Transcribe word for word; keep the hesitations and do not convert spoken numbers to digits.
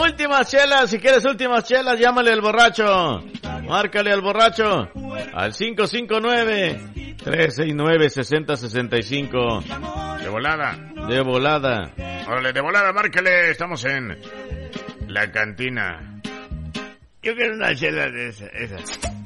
Últimas chelas, si quieres últimas chelas, llámale al borracho. Márcale al borracho al cinco cinco nueve, tres seis nueve, seis cero seis cinco. De volada. De volada. Órale, de volada, márcale. Estamos en la cantina. Yo quiero una chela de esa, esa.